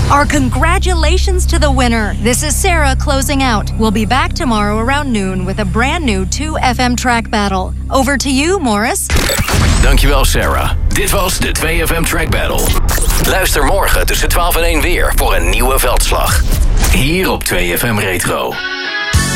Our congratulations to the winner. This is Sarah closing out. We'll be back tomorrow around noon with a brand new 2FM track battle. Over to you, Morris. Dankjewel, Sarah. Dit was de 2FM Track Battle. Luister morgen tussen 12 en 1 weer voor een nieuwe veldslag. Hier op 2FM Retro.